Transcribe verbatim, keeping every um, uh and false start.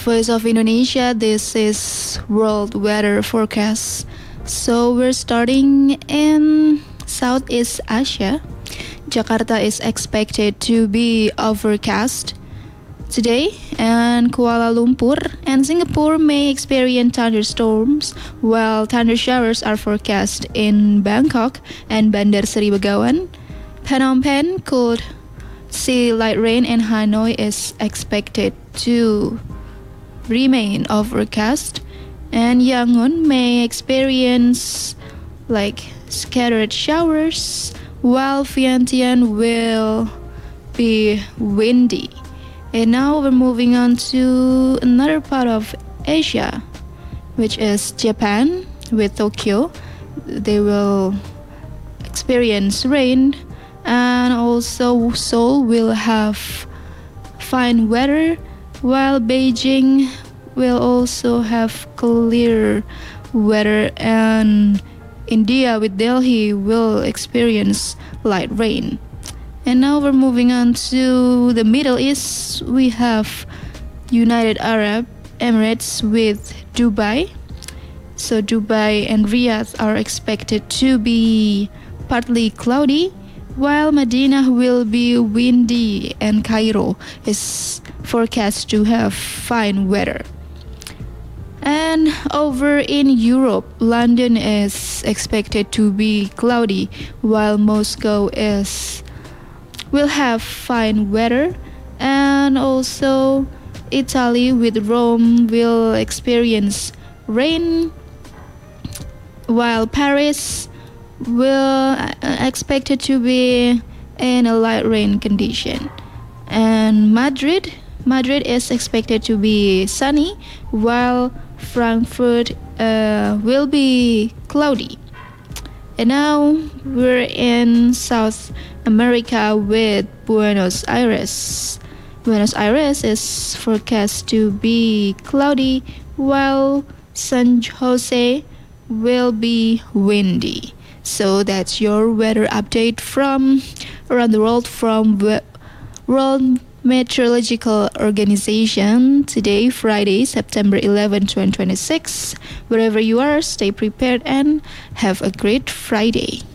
Voice of Indonesia. This is World Weather Forecast. So we're starting in Southeast Asia. Jakarta is expected to be overcast today, and Kuala Lumpur and Singapore may experience thunderstorms, while thunder showers are forecast in Bangkok and Bandar Seri Begawan. Phnom Penh could see light rain, and Hanoi is expected to remain overcast, and Yangon may experience like scattered showers, while Vientiane will be windy. And now we're moving on to another part of Asia, which is Japan with Tokyo. They will experience rain, and also Seoul will have fine weather, while Beijing will also have clear weather, and India with Delhi will experience light rain. And now we're moving on to the Middle East. We have United Arab Emirates with Dubai. So Dubai and Riyadh are expected to be partly cloudy, while Medina will be windy, and Cairo is forecast to have fine weather. And over in Europe, London is expected to be cloudy, while Moscow is will have fine weather, and also Italy with Rome will experience rain, while Paris will uh, expected to be in a light rain condition, and Madrid Madrid is expected to be sunny, while Frankfurt uh, will be cloudy. And now we're in South America with Buenos Aires. Buenos Aires is forecast to be cloudy, while San Jose will be windy. So that's your weather update from around the world from World Meteorological Organization. Today, Friday, September eleventh, twenty twenty-six. Wherever you are, stay prepared and have a great Friday.